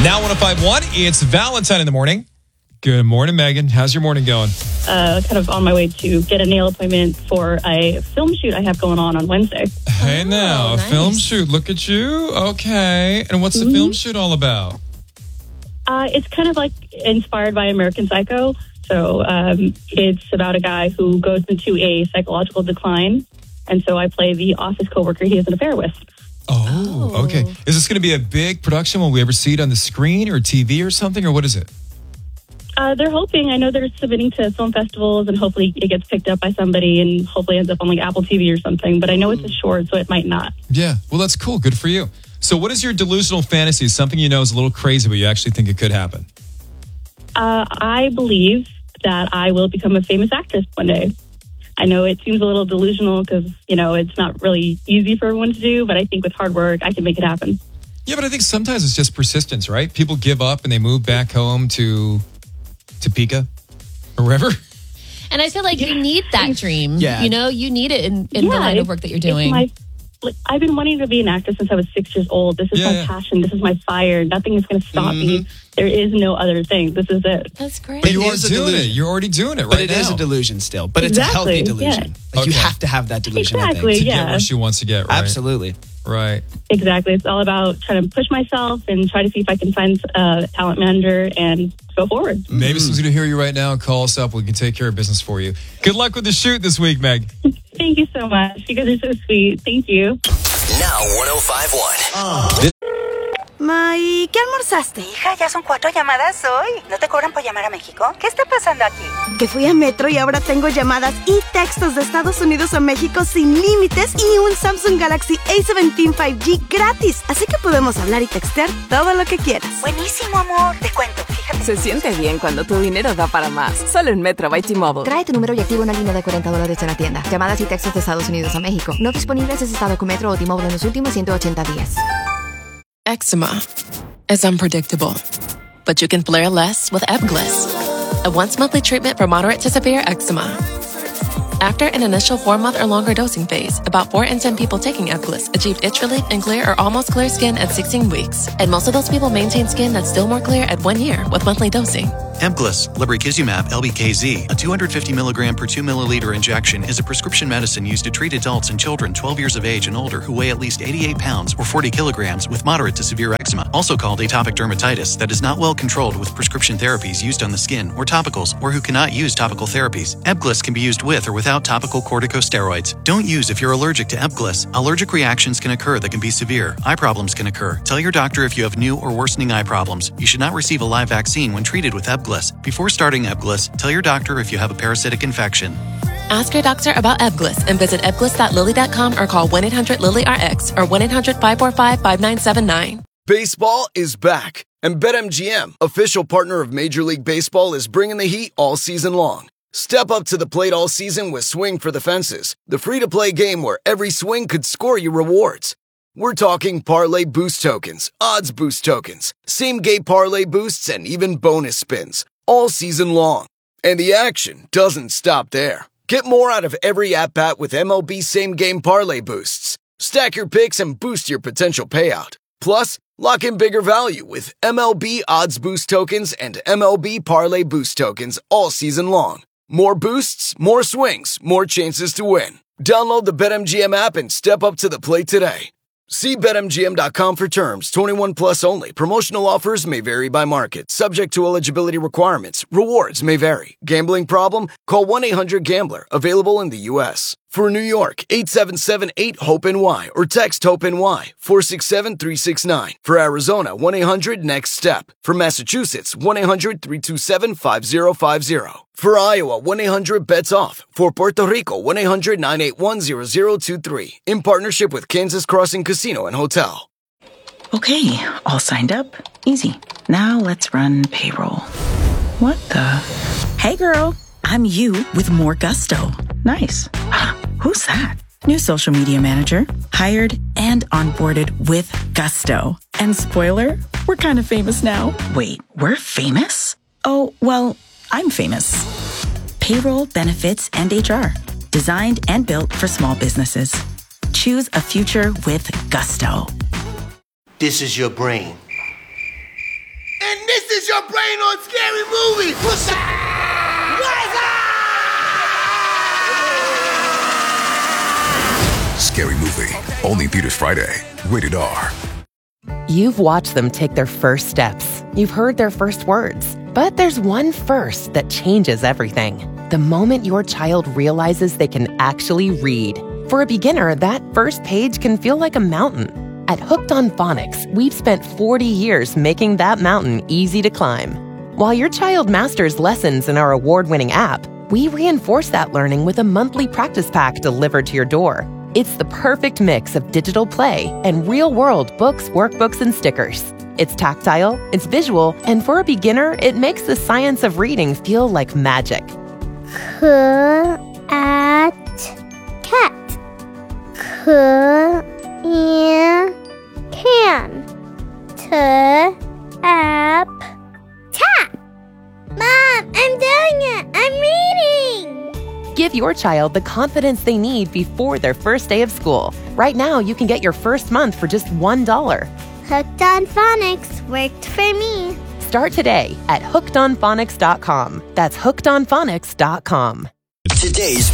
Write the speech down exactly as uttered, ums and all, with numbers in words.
Now one oh five point one, it's Valentine in the morning. Good morning, Megan. How's your morning going? Uh, kind of on my way to get a nail appointment for a film shoot I have going on on Wednesday. Hey, oh, now, a nice. film shoot. Look at you. Okay. And what's Mm-hmm. the film shoot all about? Uh, it's kind of like inspired by American Psycho. So um, it's about a guy who goes into a psychological decline. And so I play the office coworker he has an affair with. Oh, Oh. okay. Is this going to be a big production? Will we ever see it on the screen or T V or something? Or what is it? Uh, they're hoping, I know they're submitting to film festivals and hopefully it gets picked up by somebody and hopefully ends up on like Apple T V or something. But I know it's a short, so it might not. Yeah. Well, that's cool. Good for you. So what is your delusional fantasy? Something you know is a little crazy, but you actually think it could happen? Uh, I believe that I will become a famous actress one day. I know it seems a little delusional because, you know, it's not really easy for everyone to do, but I think with hard work, I can make it happen. Yeah, but I think sometimes it's just persistence, right? People give up and they move back home to Topeka or wherever. And I feel like you need that dream. Yeah. You know, you need it in, in the Yeah, line of it's- work that you're it's doing. my- like, I've been wanting to be an actress since I was six years old. This is Yeah, my yeah. passion. This is my fire. Nothing is going to stop me. There is no other thing. This is it. That's great. But you It are is a doing it. delusion. You're already doing it right But it now. is a delusion still. But it's a healthy Exactly, delusion. yeah. Like you Okay. have to have that delusion, Exactly, I To think. get yeah. where she wants to get, right? Absolutely. Right. Exactly. It's all about trying to push myself and try to see if I can find a talent manager and go forward. Maybe someone's going to hear you right now and call us up. We can take care of business for you. Good luck with the shoot this week, Meg. Thank you so much. You guys are so sweet. Thank you. Now one oh five point one. Ma, ¿y qué almorzaste? Hija, ya son cuatro llamadas hoy. ¿No te cobran por llamar a México? ¿Qué está pasando aquí? Que fui a Metro y ahora tengo llamadas y textos de Estados Unidos a México sin límites y un Samsung Galaxy A diecisiete cinco G gratis. Así que podemos hablar y textear todo lo que quieras. Buenísimo, amor. Te cuento, fíjate. Se siente bien cuando tu dinero da para más. Solo en Metro by T-Mobile. Trae tu número y activa una línea de cuarenta dólares en la tienda. Llamadas y textos de Estados Unidos a México. No disponibles en estado con Metro o T-Mobile en los últimos ciento ochenta días. Eczema is unpredictable, but you can flare less with Ebglyss, a once-monthly treatment for moderate to severe eczema. After an initial four-month or longer dosing phase, about four in ten people taking Ebglyss achieved itch relief and clear or almost clear skin at sixteen weeks. And most of those people maintain skin that's still more clear at one year with monthly dosing. Ebglyss, lebrikizumab L B K Z, a two hundred fifty milligram per two milliliter injection, is a prescription medicine used to treat adults and children twelve years of age and older who weigh at least eighty-eight pounds or forty kilograms with moderate to severe eczema, also called atopic dermatitis, that is not well controlled with prescription therapies used on the skin or topicals, or who cannot use topical therapies. Ebglyss can be used with or without topical corticosteroids. Don't use if you're allergic to Ebglyss. Allergic reactions can occur that can be severe. Eye problems can occur. Tell your doctor if you have new or worsening eye problems. You should not receive a live vaccine when treated with Ebglyss. Before starting Ebglyss, tell your doctor if you have a parasitic infection. Ask your doctor about Ebglyss and visit ebglyss dot lilly dot com or call one eight hundred lilly R X or one eight hundred five four five five nine seven nine. Baseball is back, and BetMGM, official partner of Major League Baseball, is bringing the heat all season long. Step up to the plate all season with Swing for the Fences, the free-to-play game where every swing could score you rewards. We're talking parlay boost tokens, odds boost tokens, same-game parlay boosts, and even bonus spins, all season long. And the action doesn't stop there. Get more out of every at-bat with M L B same-game parlay boosts. Stack your picks and boost your potential payout. Plus, lock in bigger value with M L B odds boost tokens and M L B parlay boost tokens all season long. More boosts, more swings, more chances to win. Download the BetMGM app and step up to the plate today. See Bet M G M dot com for terms. twenty-one plus only. Promotional offers may vary by market. Subject to eligibility requirements. Rewards may vary. Gambling problem? Call one eight hundred gambler. Available in the U S For New York, eight seven seven eight hope N Y or text HOPE-NY four six seven three six nine. For Arizona, one eight hundred next step. For Massachusetts, one eight hundred three two seven five zero five zero. For Iowa, one eight hundred bets off. For Puerto Rico, one eight hundred nine eight one zero zero two three. In partnership with Kansas Crossing Casino and Hotel. Okay, all signed up. Easy. Now let's run payroll. What the? Hey girl, I'm you with more gusto. Nice. Who's that? New social media manager. Hired and onboarded with gusto. And spoiler, we're kind of famous now. Wait, we're famous? Oh, well, I'm famous. Payroll, benefits, and H R. Designed and built for small businesses. Choose a future with gusto. This is your brain. are playing on Scary Movie. What's up? What's up? Scary Movie. Only in theaters Friday. Rated R. You've watched them take their first steps. You've heard their first words. But there's one first that changes everything. The moment your child realizes they can actually read. For a beginner, that first page can feel like a mountain. At Hooked on Phonics, we've spent forty years making that mountain easy to climb. While your child masters lessons in our award-winning app, we reinforce that learning with a monthly practice pack delivered to your door. It's the perfect mix of digital play and real-world books, workbooks, and stickers. It's tactile, it's visual, and for a beginner, it makes the science of reading feel like magic. C at cat. C in can. T app tap. Mom, I'm doing it. I'm reading. Give your child the confidence they need before their first day of school. Right now, you can get your first month for just one dollar. Hooked on Phonics worked for me. Start today at hooked on phonics dot com. That's hooked on phonics dot com. Today's